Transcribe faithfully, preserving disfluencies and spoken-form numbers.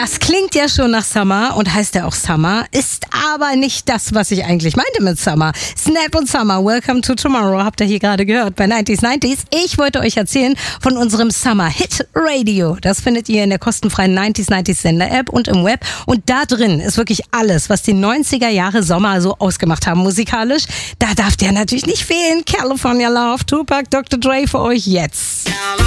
Das klingt ja schon nach Summer und heißt ja auch Summer, ist aber nicht das, was ich eigentlich meinte mit Summer. Snap und Summer, Welcome to Tomorrow, habt ihr hier gerade gehört bei neunzig neunzig. Ich wollte euch erzählen von unserem Summer Hit Radio. Das findet ihr in der kostenfreien neunzig neunzig Sender-App und im Web. Und da drin ist wirklich alles, was die neunziger Jahre Sommer so ausgemacht haben musikalisch. Da darf der natürlich nicht fehlen. California Love, Tupac, Doktor Dre für euch jetzt.